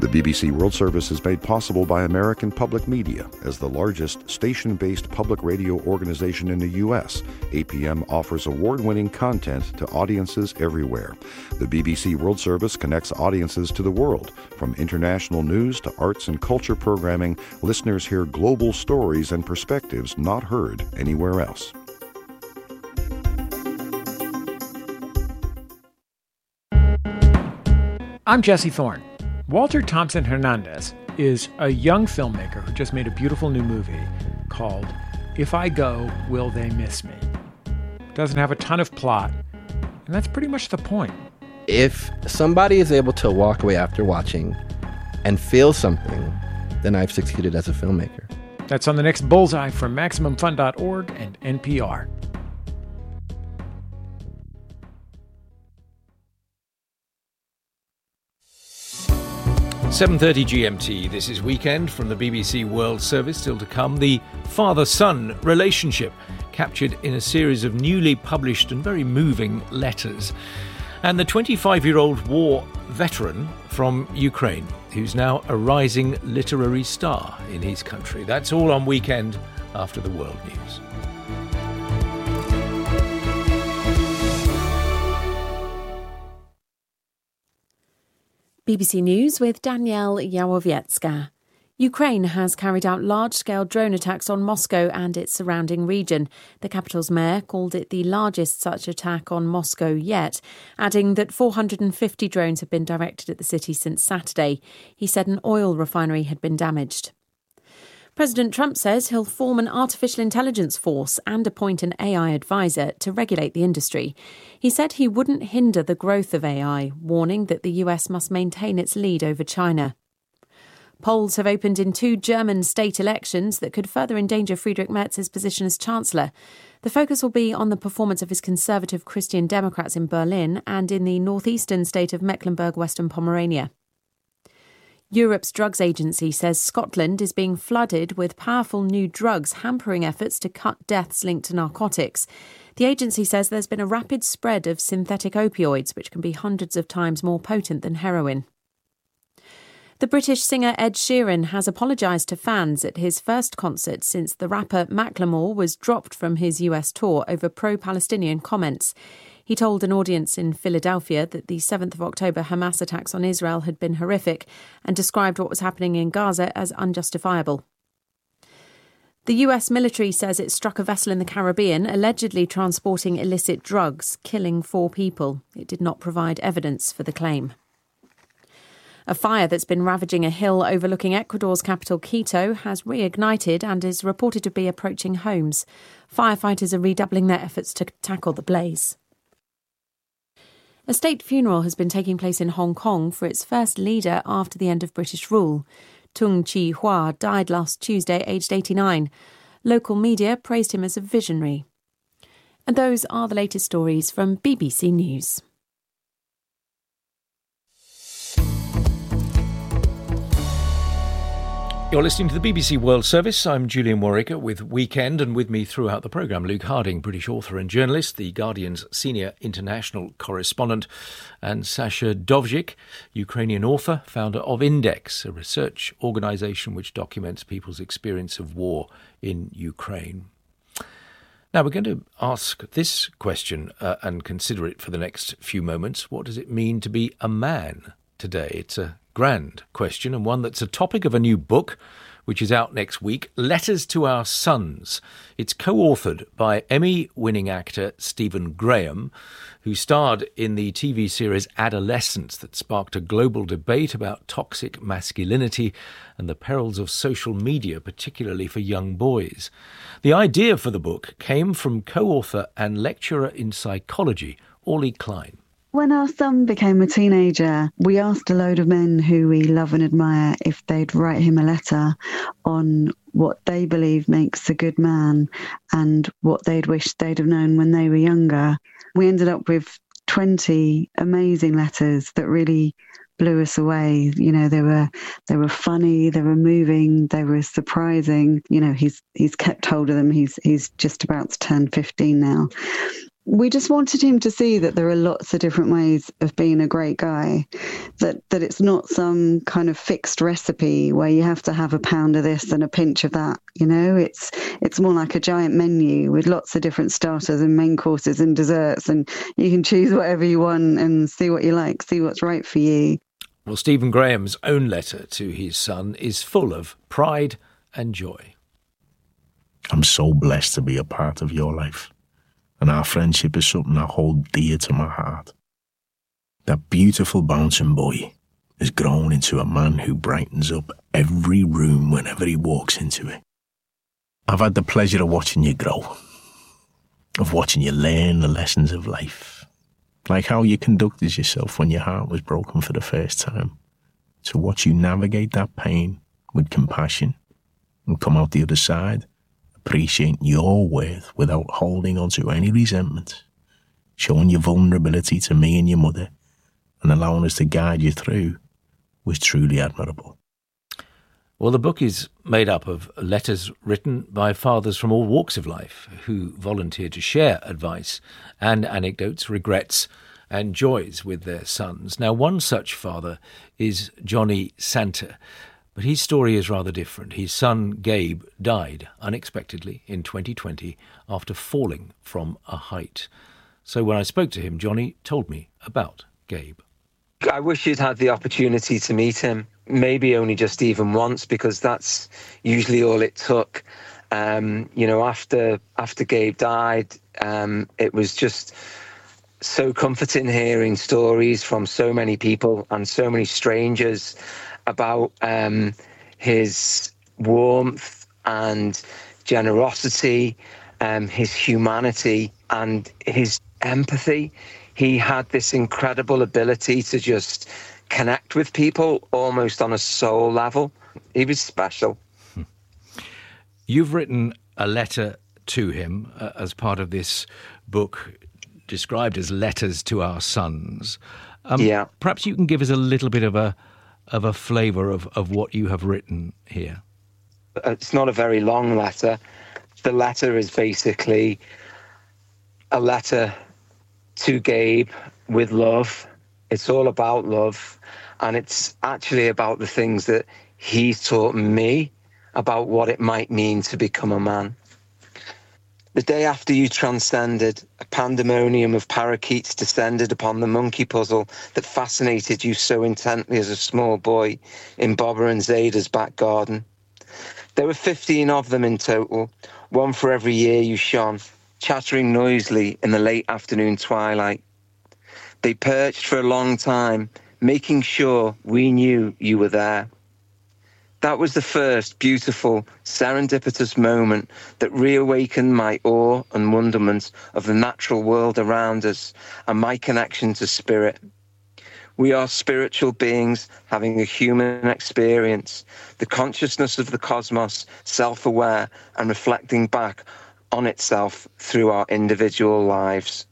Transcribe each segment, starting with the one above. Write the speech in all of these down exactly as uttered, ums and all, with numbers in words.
The B B C World Service is made possible by American Public Media. As the largest station-based public radio organization in the U S, A P M offers award-winning content to audiences everywhere. The B B C World Service connects audiences to the world. From international news to arts and culture programming, listeners hear global stories and perspectives not heard anywhere else. I'm Jesse Thorne. Walter Thompson Hernandez is a young filmmaker who just made a beautiful new movie called If I Go, Will They Miss Me? Doesn't have a ton of plot, and that's pretty much the point. If somebody is able to walk away after watching and feel something, then I've succeeded as a filmmaker. That's on the next Bullseye from Maximum Fun dot org and N P R. seven thirty G M T, this is Weekend from the B B C World Service. Still to come, the father-son relationship captured in a series of newly published and very moving letters. And the twenty-five-year-old war veteran from Ukraine, who's now a rising literary star in his country. That's all on Weekend after the World News. B B C News with Danielle Yawowiecka. Ukraine has carried out large-scale drone attacks on Moscow and its surrounding region. The capital's mayor called it the largest such attack on Moscow yet, adding that four hundred fifty drones have been directed at the city since Saturday. He said an oil refinery had been damaged. President Trump says he'll form an artificial intelligence force and appoint an A I advisor to regulate the industry. He said he wouldn't hinder the growth of A I, warning that the U S must maintain its lead over China. Polls have opened in two German state elections that could further endanger Friedrich Merz's position as Chancellor. The focus will be on the performance of his conservative Christian Democrats in Berlin and in the northeastern state of Mecklenburg-Western Pomerania. Europe's drugs agency says Scotland is being flooded with powerful new drugs, hampering efforts to cut deaths linked to narcotics. The agency says there's been a rapid spread of synthetic opioids, which can be hundreds of times more potent than heroin. The British singer Ed Sheeran has apologised to fans at his first concert since the rapper Macklemore was dropped from his U S tour over pro-Palestinian comments. He told an audience in Philadelphia that the seventh of October Hamas attacks on Israel had been horrific and described what was happening in Gaza as unjustifiable. The U S military says it struck a vessel in the Caribbean allegedly transporting illicit drugs, killing four people. It did not provide evidence for the claim. A fire that's been ravaging a hill overlooking Ecuador's capital, Quito, has reignited and is reported to be approaching homes. Firefighters are redoubling their efforts to tackle the blaze. A state funeral has been taking place in Hong Kong for its first leader after the end of British rule. Tung Chee-hwa died last Tuesday, aged eighty-nine. Local media praised him as a visionary. And those are the latest stories from B B C News. You're listening to the B B C World Service. I'm Julian Warwicker with Weekend, and with me throughout the programme, Luke Harding, British author and journalist, The Guardian's senior international correspondent, and Sasha Dovzhik, Ukrainian author, founder of Index, a research organisation which documents people's experience of war in Ukraine. Now, we're going to ask this question uh, and consider it for the next few moments. What does it mean to be a man today? It's a grand question, and one that's a topic of a new book which is out next week, Letters to Our Sons. It's co-authored by Emmy-winning actor Stephen Graham, who starred in the T V series Adolescence that sparked a global debate about toxic masculinity and the perils of social media, particularly for young boys. The idea for the book came from co-author and lecturer in psychology, Orly Klein. When our son became a teenager, we asked a load of men who we love and admire if they'd write him a letter on what they believe makes a good man and what they'd wish they'd have known when they were younger. We ended up with twenty amazing letters that really blew us away. You know, they were they were funny, they were moving, they were surprising. You know, he's he's kept hold of them. He's he's just about to turn fifteen now. we just wanted him to see that there are lots of different ways of being a great guy, that that it's not some kind of fixed recipe where you have to have a pound of this and a pinch of that. You know, it's it's more like a giant menu with lots of different starters and main courses and desserts, and you can choose whatever you want and see what you like, see what's right for you. Well, Stephen Graham's own letter to his son is full of pride and joy. I'm so blessed to be a part of your life. And our friendship is something I hold dear to my heart. That beautiful bouncing boy has grown into a man who brightens up every room whenever he walks into it. I've had the pleasure of watching you grow, of watching you learn the lessons of life, like how you conducted yourself when your heart was broken for the first time, to watch you navigate that pain with compassion and come out the other side appreciating your worth without holding on to any resentment, showing your vulnerability to me and your mother, and allowing us to guide you through was truly admirable. Well, the book is made up of letters written by fathers from all walks of life who volunteered to share advice and anecdotes, regrets and joys with their sons. Now, one such father is Johnny Santa. But his story is rather different. His son, Gabe, died unexpectedly in twenty twenty after falling from a height. So when I spoke to him, Johnny told me about Gabe. I wish you'd had the opportunity to meet him, maybe only just even once, because that's usually all it took. Um, you know, after after Gabe died, um, it was just so comforting hearing stories from so many people and so many strangers about um, his warmth and generosity, um, his humanity and his empathy. He had this incredible ability to just connect with people almost on a soul level. He was special. You've written a letter to him uh, as part of this book described as Letters to Our Sons. Um, yeah. Perhaps you can give us a little bit of a of a flavour of, of what you have written here. It's not a very long letter. The letter is basically a letter to Gabe with love. It's all about love, and it's actually about the things that he's taught me about what it might mean to become a man. The day after you transcended, a pandemonium of parakeets descended upon the monkey puzzle that fascinated you so intently as a small boy in Bobber and Zada's back garden. There were fifteen of them in total, one for every year you shone, chattering noisily in the late afternoon twilight. They perched for a long time, making sure we knew you were there. That was the first beautiful, serendipitous moment that reawakened my awe and wonderment of the natural world around us and my connection to spirit. We are spiritual beings having a human experience, the consciousness of the cosmos, self-aware and reflecting back on itself through our individual lives.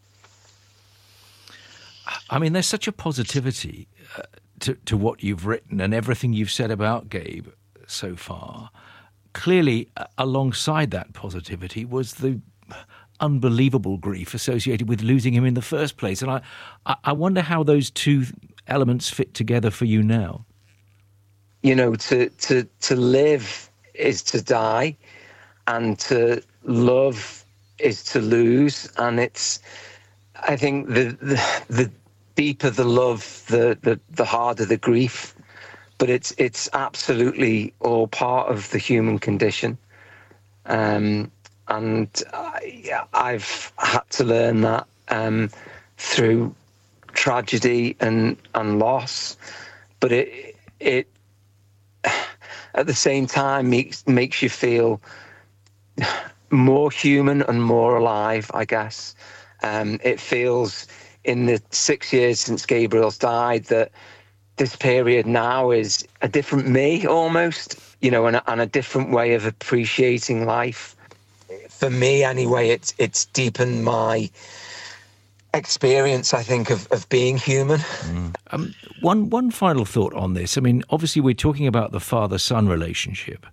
I mean, there's such a positivity uh, to, to what you've written and everything you've said about Gabe so far. Clearly, uh, alongside that positivity was the unbelievable grief associated with losing him in the first place. And I, I wonder how those two elements fit together for you now. You know, to, to, to live is to die, and to love is to lose. And it's, I think the, the, the deeper the love, the, the, the harder the grief. But it's it's absolutely all part of the human condition. Um, and I, I've had to learn that um, through tragedy and, and loss. But it it at the same time makes makes you feel more human and more alive, I guess. Um, it feels in the six years since Gabriel's died that this period now is a different me almost, you know, and a, and a different way of appreciating life. For me, anyway, it's it's deepened my experience, I think, of, of being human. Mm. Um, one one final thought on this. I mean, obviously, we're talking about the father-son relationship,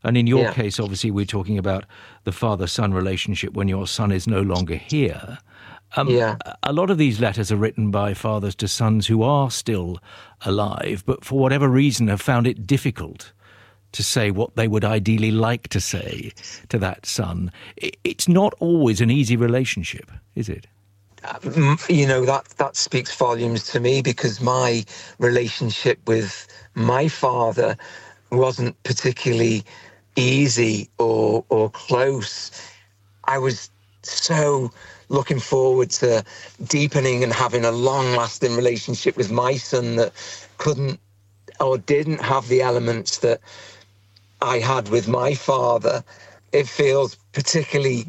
And in your Yeah. case, obviously, we're talking about the father-son relationship when your son is no longer here. Um, Yeah. A lot of these letters are written by fathers to sons who are still alive, but for whatever reason have found it difficult to say what they would ideally like to say to that son. It's not always an easy relationship, is it? Um, you know, that, that speaks volumes to me, because my relationship with my father wasn't particularly easy or or close. I was so looking forward to deepening and having a long-lasting relationship with my son that couldn't or didn't have the elements that I had with my father. It feels particularly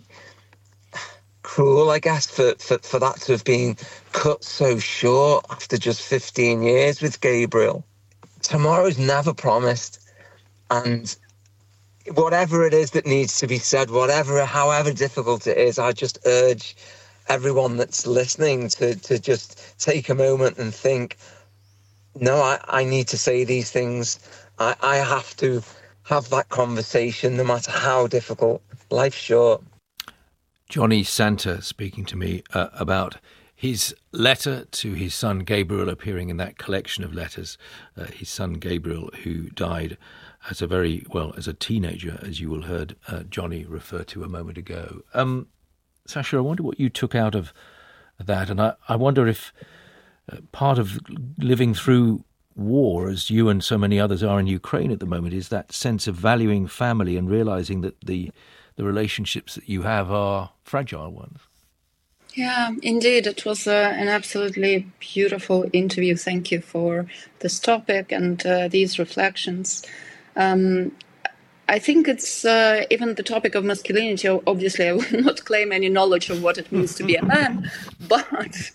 cruel, I guess, for, for, for that to have been cut so short after just fifteen years with Gabriel. Tomorrow's never promised, and whatever it is that needs to be said, whatever, however difficult it is, I just urge everyone that's listening to, to just take a moment and think, no, I, I need to say these things. I, I have to have that conversation, no matter how difficult. Life's short. Johnny Santa speaking to me uh, about his letter to his son Gabriel, appearing in that collection of letters. Uh, his son Gabriel, who died as a very, well, as a teenager, as you will heard uh, Johnny refer to a moment ago. Um, Sasha, I wonder what you took out of that, and I, I wonder if uh, part of living through war, as you and so many others are in Ukraine at the moment, is that sense of valuing family and realising that the the relationships that you have are fragile ones. Yeah, indeed. It was uh, an absolutely beautiful interview. Thank you for this topic and uh, these reflections. Um, I think it's uh, even the topic of masculinity. Obviously, I will not claim any knowledge of what it means to be a man, but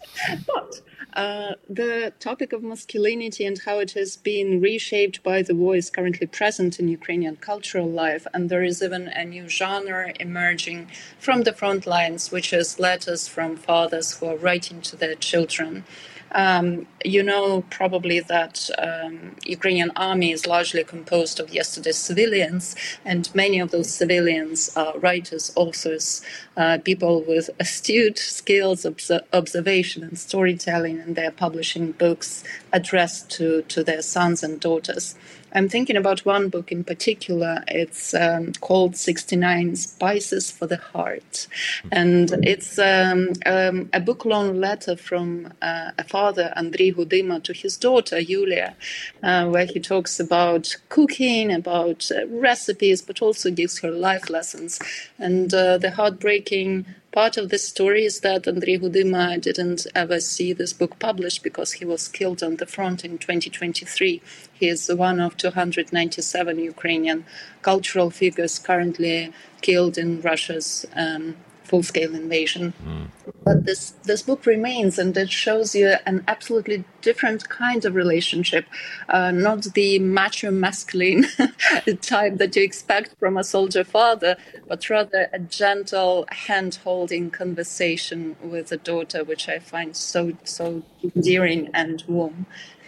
but uh, the topic of masculinity and how it has been reshaped by the war is currently present in Ukrainian cultural life, and there is even a new genre emerging from the front lines, which is letters from fathers who are writing to their children. Um, you know probably that um, Ukrainian army is largely composed of yesterday's civilians, and many of those civilians are writers, authors, uh, people with astute skills, obs- observation and storytelling, and they're publishing books addressed to, to their sons and daughters. I'm thinking about one book in particular. It's um, called sixty-nine Spices for the Heart. And it's um, um, a book-long letter from uh, a father, Andriy Gudima, to his daughter, Yulia, uh, where he talks about cooking, about uh, recipes, but also gives her life lessons. And uh, the heartbreaking part of this story is that Andriy Gudima didn't ever see this book published because he was killed on the front in twenty twenty-three. He is one of two hundred ninety-seven Ukrainian cultural figures currently killed in Russia's um, full-scale invasion. Mm. But this, this book remains, and it shows you an absolutely different kind of relationship, uh, not the macho masculine type that you expect from a soldier father, but rather a gentle hand-holding conversation with a daughter, which I find so so endearing and warm.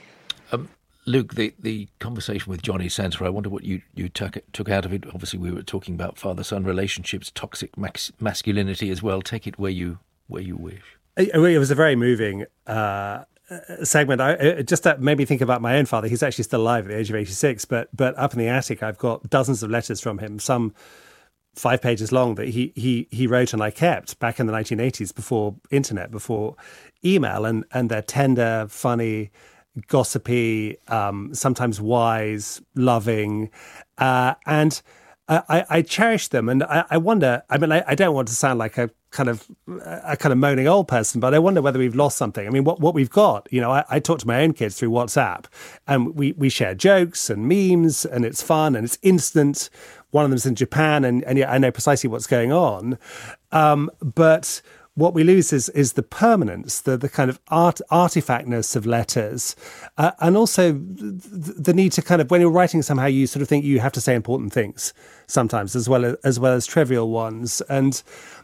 Um, Luke, the, the conversation with Johnny Santa, I wonder what you, you took, took out of it. Obviously, we were talking about father-son relationships, toxic max, masculinity as well. Take it where you where you wish. It was a very moving uh, segment. I, it just that made me think about my own father. He's actually still alive at the age of eighty-six, but but up in the attic, I've got dozens of letters from him, some five pages long, that he he he wrote and I kept back in the nineteen eighties, before internet, before email, and and they're tender, funny, gossipy, um, sometimes wise, loving, uh, and I, I cherish them. And I, I wonder, I mean, I, I don't want to sound like a kind of a kind of moaning old person, but I wonder whether we've lost something. I mean, what, what we've got, you know, I, I talk to my own kids through WhatsApp, and we, we share jokes and memes, and it's fun and it's instant. One of them's in Japan, and, and yeah, I know precisely what's going on. Um, but what we lose is is the permanence, the the kind of art artifactness of letters, uh, and also the, the need to kind of, when you're writing, somehow you sort of think you have to say important things sometimes, as well as as well as trivial ones. And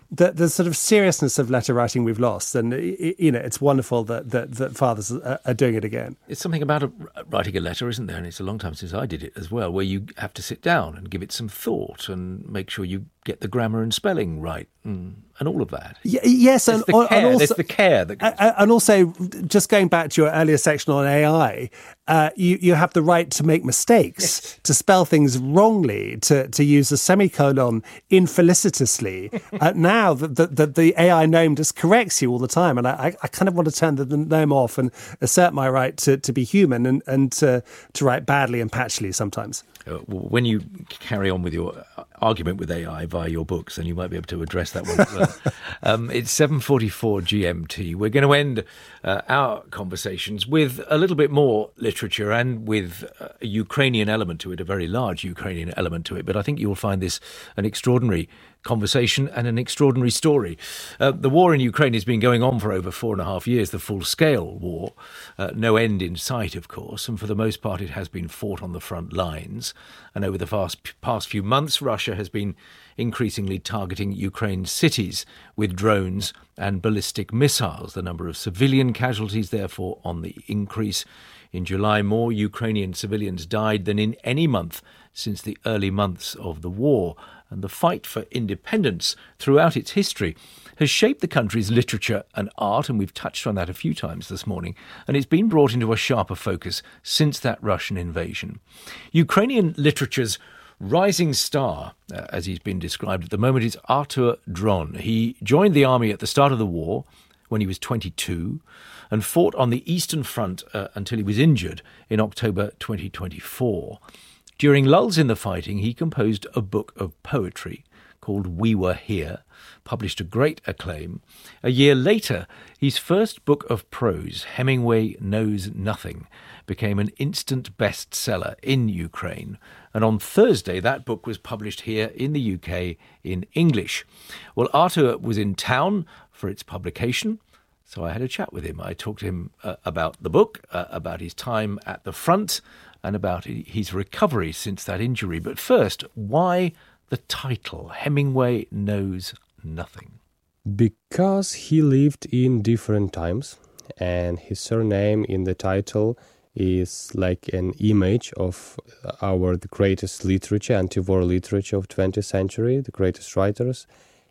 the, the sort of seriousness of letter writing we've lost. And, you know, it's wonderful that, that, that fathers are, are doing it again. It's something about a, writing a letter, isn't there? And it's a long time since I did it as well, where you have to sit down and give it some thought and make sure you get the grammar and spelling right and, and all of that. Y- yes, There's and, the care, and also, there's the care that goes. And also, just going back to your earlier section on A I, uh, you, you have the right to make mistakes, yes. to spell things wrongly, to, to use a semicolon infelicitously. uh, now the, the, the, the A I gnome just corrects you all the time, and I, I kind of want to turn the, the gnome off and assert my right to, to be human and, and to, to write badly and patchily sometimes. Uh, when you carry on with your argument with A I via your books, then you might be able to address that one as well. um, it's seven forty-four G M T. We're going to end uh, our conversations with a little bit more literature and with a Ukrainian element to it, a very large Ukrainian element to it. But I think you'll find this an extraordinary conversation and an extraordinary story. Uh, the war in Ukraine has been going on for over four and a half years, the full-scale war. Uh, no end in sight, of course, and for the most part it has been fought on the front lines. And over the fast, past few months, Russia has been increasingly targeting Ukraine's cities with drones and ballistic missiles. The number of civilian casualties, therefore, on the increase. In July, more Ukrainian civilians died than in any month since the early months of the war. And the fight for independence throughout its history has shaped the country's literature and art, and we've touched on that a few times this morning, and it's been brought into a sharper focus since that Russian invasion. Ukrainian literature's rising star, uh, as he's been described at the moment, is Artur Dron. He joined the army at the start of the war when he was twenty-two and fought on the Eastern Front uh, until he was injured in October twenty twenty-four. During lulls in the fighting, he composed a book of poetry called We Were Here, published to great acclaim. A year later, his first book of prose, Hemingway Knows Nothing, became an instant bestseller in Ukraine. And on Thursday, that book was published here in the U K in English. Well, Artur was in town for its publication, so I had a chat with him. I talked to him uh, about the book, uh, about his time at the front, and about his recovery since that injury. But first, why the title, Hemingway Knows Nothing? Because he lived in different times, and his surname in the title is like an image of our the greatest literature, anti-war literature of twentieth century, the greatest writers.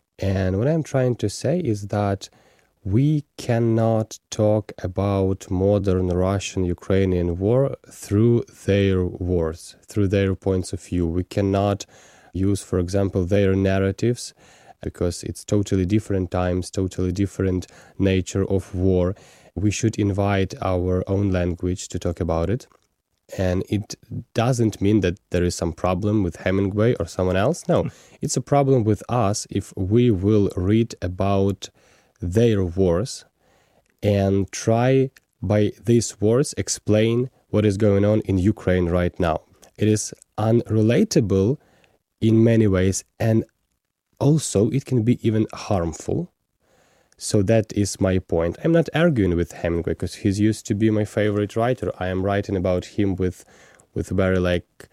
And what I'm trying to say is that we cannot talk about modern Russian-Ukrainian war through their words, through their points of view. We cannot use, for example, their narratives, because it's totally different times, totally different nature of war. We should invite our own language to talk about it. And it doesn't mean that there is some problem with Hemingway or someone else. No, it's a problem with us if we will read about their wars and try by these words explain what is going on in Ukraine right now. It is unrelatable in many ways, and also it can be even harmful. So that is my point. I'm not arguing with Hemingway because he's used to be my favorite writer. I am writing about him with with very like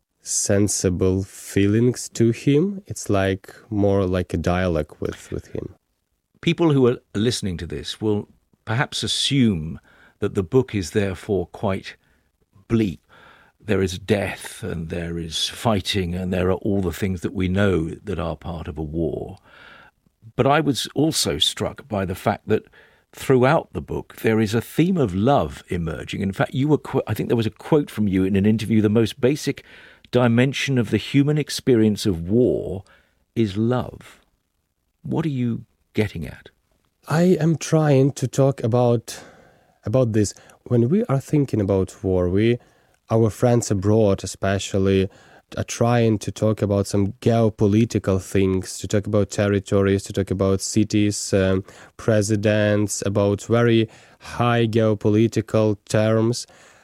sensible feelings to him. It's like more like a dialogue with, with him. People who are listening to this will perhaps assume that the book is therefore quite bleak. There is death and there is fighting and there are all the things that we know that are part of a war. But I was also struck by the fact that throughout the book there is a theme of love emerging. In fact, you were qu- I think there was a quote from you in an interview, the most basic dimension of the human experience of war is love. What are you getting at? I am trying to talk about about this. When we are thinking about war, we, our friends abroad especially, are trying to talk about some geopolitical things, to talk about territories, to talk about cities, um, presidents, about very high geopolitical terms.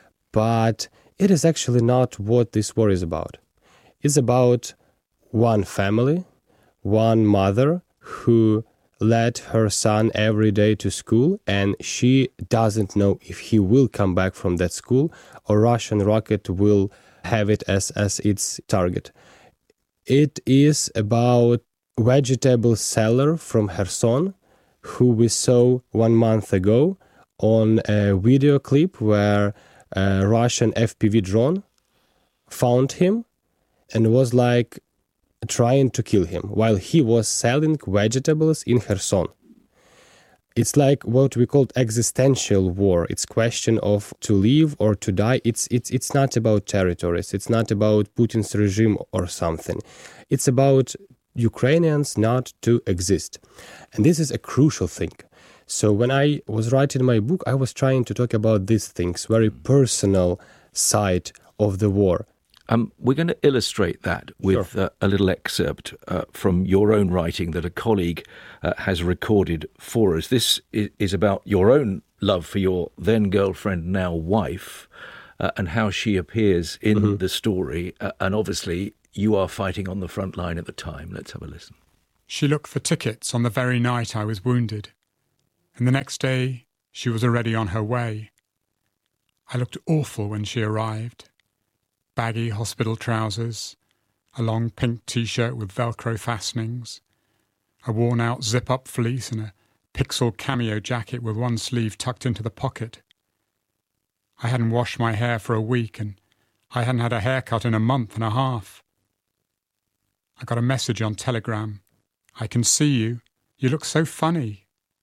But it is actually not what this war is about. It's about one family, one mother who led her son every day to school, and she doesn't know if he will come back from that school or Russian rocket will have it as, as its target. It is about vegetable seller from Kherson who we saw one month ago on a video clip where a Russian F P V drone found him and was like trying to kill him while he was selling vegetables in Kherson. It's like what we call existential war. It's question of to live or to die. It's it's it's not about territories. It's not about Putin's regime or something. It's about Ukrainians not to exist. And this is a crucial thing. So when I was writing my book, I was trying to talk about these things, very personal side of the war. Um, we're going to illustrate that with sure. uh, a little excerpt uh, from your own writing that a colleague uh, has recorded for us. This is, is about your own love for your then girlfriend, now wife, uh, and how she appears in mm-hmm. the story. Uh, and obviously, you are fighting on the front line at the time. Let's have a listen. She looked for tickets on the very night I was wounded. And the next day, she was already on her way. I looked awful when she arrived. Baggy hospital trousers, a long pink T-shirt with Velcro fastenings, a worn-out zip-up fleece and a pixel cameo jacket with one sleeve tucked into the pocket. I hadn't washed my hair for a week and I hadn't had a haircut in a month and a half. I got a message on Telegram. I can see you. You look so funny.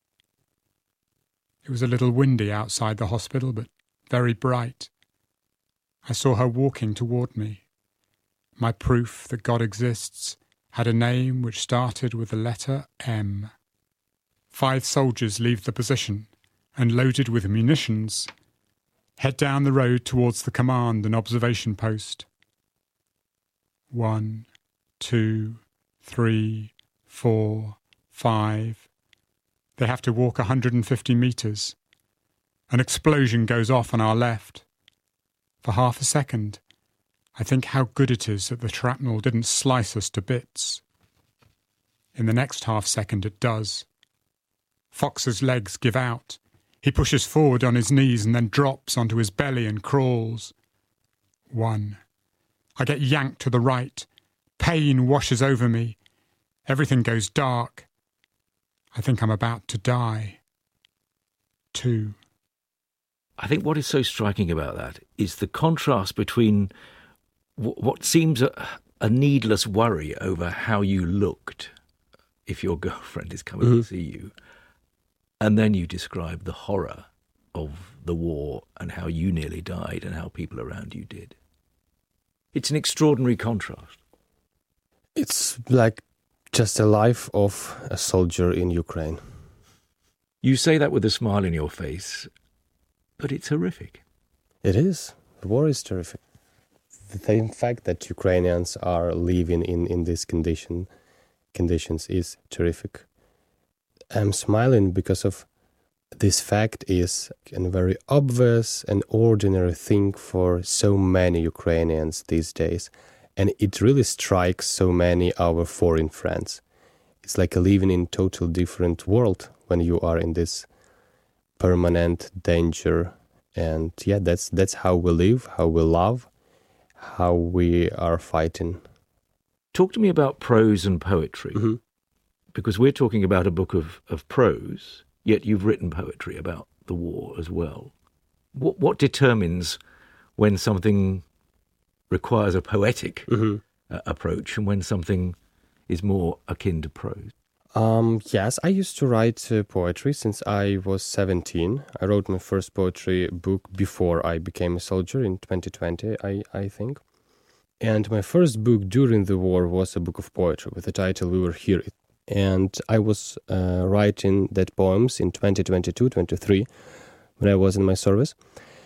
It was a little windy outside the hospital, but very bright. I saw her walking toward me. My proof that God exists had a name which started with the letter M. Five soldiers leave the position and, loaded with munitions, head down the road towards the command and observation post. One, two, three, four, five. They have to walk one hundred fifty metres. An explosion goes off on our left. For half a second, I think how good it is that the shrapnel didn't slice us to bits. In the next half second, it does. Fox's legs give out. He pushes forward on his knees and then drops onto his belly and crawls. One. I get yanked to the right. Pain washes over me. Everything goes dark. I think I'm about to die. Two. I think what is so striking about that is the contrast between w- what seems a, a needless worry over how you looked if your girlfriend is coming mm-hmm. to see you, and then you describe the horror of the war and how you nearly died and how people around you did. It's an extraordinary contrast. It's like just a life of a soldier in Ukraine. You say that with a smile in your face, but it's horrific. It is. The war is terrific. The fact that Ukrainians are living in, in these condition, conditions is terrific. I'm smiling because of this fact is a very obvious and ordinary thing for so many Ukrainians these days. And it really strikes so many our foreign friends. It's like living in a total different world when you are in this permanent danger. And yeah, that's that's how we live, how we love, how we are fighting. Talk to me about prose and poetry. Mm-hmm. Because we're talking about a book of, of prose, yet you've written poetry about the war as well. What, what determines when something requires a poetic mm-hmm. uh, approach and when something is more akin to prose? Um, yes, I used to write uh, poetry since I was seventeen. I wrote my first poetry book before I became a soldier in twenty twenty, I, I think. And my first book during the war was a book of poetry with the title We Were Here. And I was uh, writing that poems in twenty twenty-two, twenty-three, when I was in my service.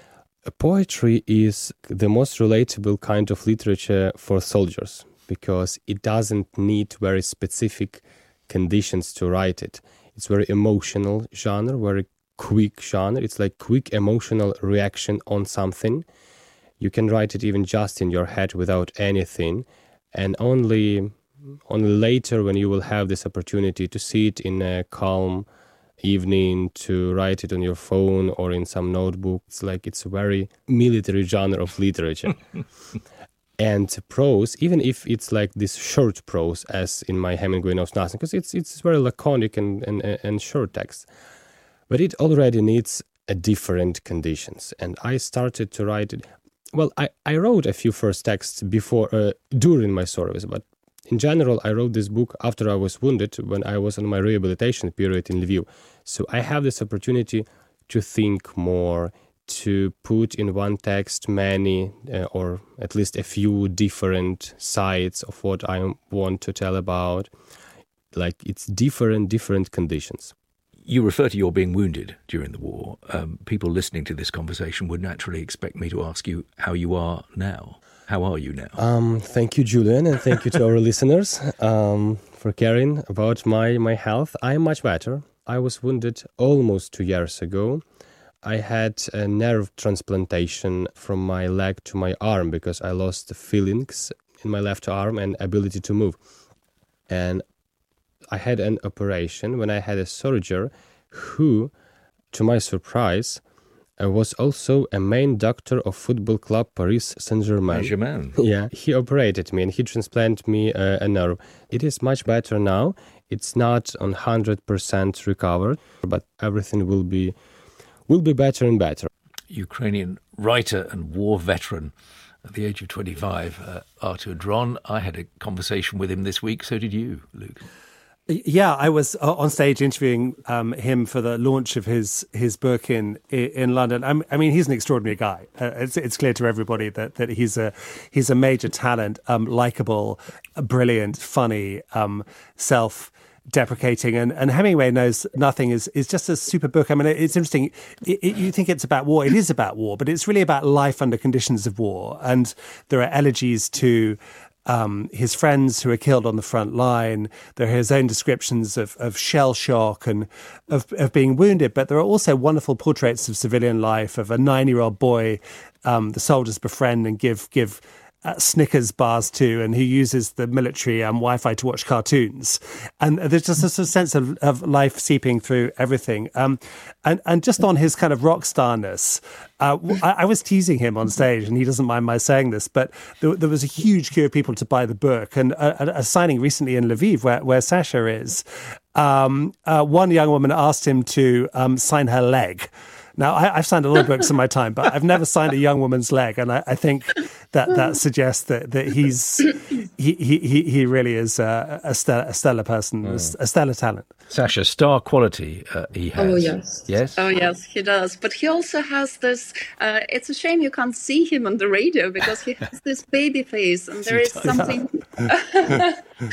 Poetry is the most relatable kind of literature for soldiers because it doesn't need very specific conditions to write it. It's very emotional genre, very quick genre. It's like quick emotional reaction on something. You can write it even just in your head without anything, and only only later when you will have this opportunity to see it in a calm evening, to write it on your phone or in some notebook. It's like it's a very military genre of literature. And prose, even if it's like this short prose, as in my Hemingway Knows Nothing, because it's it's very laconic and, and, and short text, but it already needs a different conditions. And I started to write it. Well, I, I wrote a few first texts before, uh, during my service, but in general, I wrote this book after I was wounded, when I was on my rehabilitation period in Lviv. So I have this opportunity to think more, to put in one text many uh, or at least a few different sides of what I want to tell about. Like it's different, different conditions. You refer to your being wounded during the war. Um, people listening to this conversation would naturally expect me to ask you how you are now. How are you now? Um, thank you, Julian, and thank you to our listeners um, for caring about my, my health. I'm much better. I was wounded almost two years ago. I had a nerve transplantation from my leg to my arm because I lost the feelings in my left arm and ability to move. And I had an operation when I had a surgeon who, to my surprise, uh, was also a main doctor of football club Paris Saint-Germain. Saint-Germain. Yeah, he operated me and he transplanted me uh, a nerve. It is much better now. It's not on one hundred percent recovered, but everything will be will be better and better. Ukrainian writer and war veteran at the age of twenty-five, uh, Artur Dron. I had a conversation with him this week. So did you, Luke? Yeah, I was on stage interviewing um, him for the launch of his his book in in London. I'm, I mean, he's an extraordinary guy. Uh, it's it's clear to everybody that, that he's a he's a major talent, um, likable, brilliant, funny, um, self. deprecating, and, and Hemingway Knows Nothing is, is just a super book. I mean, it's interesting. It, it, you think it's about war. It is about war, but it's really about life under conditions of war. And there are elegies to um, his friends who are killed on the front line. There are his own descriptions of, of shell shock and of, of being wounded. But there are also wonderful portraits of civilian life, of a nine-year-old boy um, the soldiers befriend and give give Uh, Snickers bars to, and who uses the military um, Wi-Fi to watch cartoons. And there's just a sort of sense of, of life seeping through everything. Um, and, and just on his kind of rock starness, uh, I, I was teasing him on stage, and he doesn't mind my saying this, but there, there was a huge queue of people to buy the book. And a, a signing recently in Lviv, where, where Sasha is, um, uh, one young woman asked him to um, sign her leg. Now, I, I've signed a lot of books in my time, but I've never signed a young woman's leg, and I, I think that that suggests that that he's he he he really is a, a, stellar, a stellar person, mm. a stellar talent. Sasha, star quality uh, he has. Oh, yes. Yes? Oh, yes, he does. But he also has this, uh, it's a shame you can't see him on the radio because he has this baby face and there is something, uh,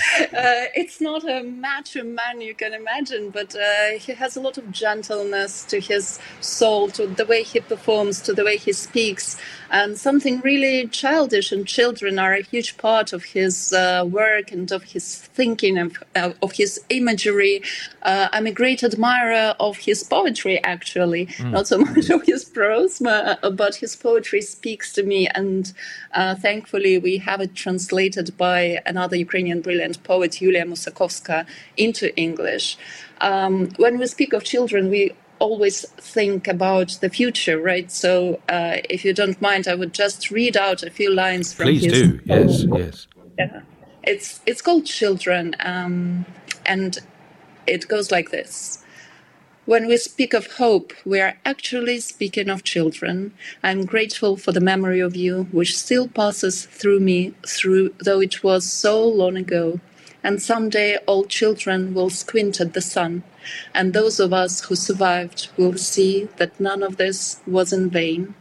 it's not a macho man you can imagine, but uh, he has a lot of gentleness to his soul, to the way he performs, to the way he speaks, and something really childish, and children are a huge part of his uh, work and of his thinking, of, uh, of his imagery. Uh, I'm a great admirer of his poetry, actually, mm. not so much of his prose, but his poetry speaks to me. And uh, thankfully, we have it translated by another Ukrainian brilliant poet, Yulia Musakovska, into English. Um, when we speak of children, we always think about the future, right? So uh, if you don't mind, I would just read out a few lines from Please his do. poem. Yes, yes. Yeah. It's, it's called Children, um, and it goes like this. When we speak of hope, we are actually speaking of children. I'm grateful for the memory of you, which still passes through me, through though it was so long ago. And someday all children will squint at the sun, and those of us who survived will see that none of this was in vain.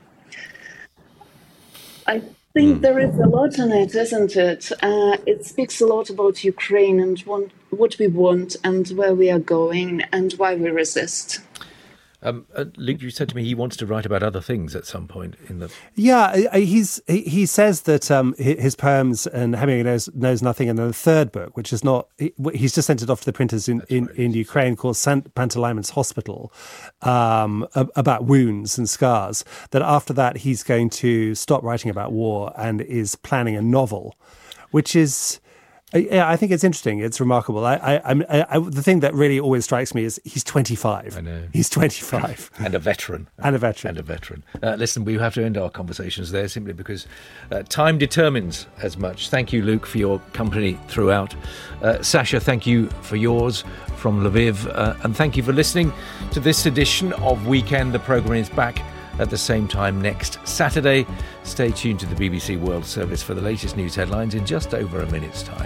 I think there is a lot in it, isn't it? Uh, it speaks a lot about Ukraine and one, what we want and where we are going and why we resist. Um, uh, Luke, you said to me he wants to write about other things at some point in the... Yeah, he's he, he says that um, his poems and Hemingway knows, knows Nothing in the third book, which is not... He's just sent it off to the printers in, in, right. in Ukraine, called Saint Pantaleimon Hospital, um, about wounds and scars, that after that he's going to stop writing about war and is planning a novel, which is... Yeah, I think it's interesting. It's remarkable. I, I, I, I, the thing that really always strikes me is he's twenty-five. I know. He's twenty-five. And a veteran. And a veteran. And a veteran. Uh, listen, we have to end our conversations there simply because uh, time determines as much. Thank you, Luke, for your company throughout. Uh, Sasha, thank you for yours from Lviv. Uh, and thank you for listening to this edition of Weekend. The programme is back at the same time next Saturday. Stay tuned to the B B C World Service for the latest news headlines in just over a minute's time.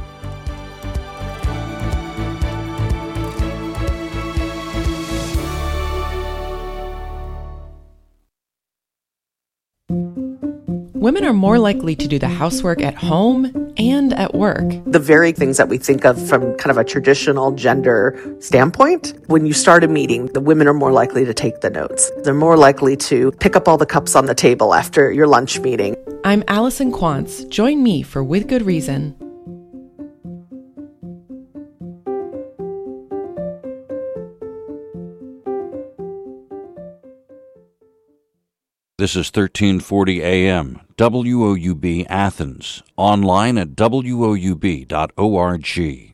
Women are more likely to do the housework at home and at work. The very things that we think of from kind of a traditional gender standpoint, when you start a meeting, the women are more likely to take the notes. They're more likely to pick up all the cups on the table after your lunch meeting. I'm Alison Quantz. Join me for With Good Reason. This is thirteen forty A M, W O U B Athens, online at W O U B dot org.